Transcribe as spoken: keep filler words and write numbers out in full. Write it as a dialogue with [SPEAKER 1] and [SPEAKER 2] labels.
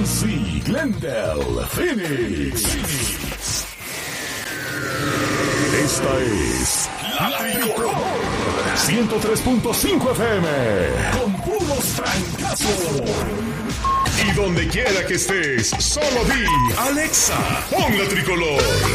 [SPEAKER 1] C, Glendale, Phoenix. Esta es La Tricolor ciento tres punto cinco F M con puros francazos. Y donde quiera que estés, solo di Alexa, pon La Tricolor.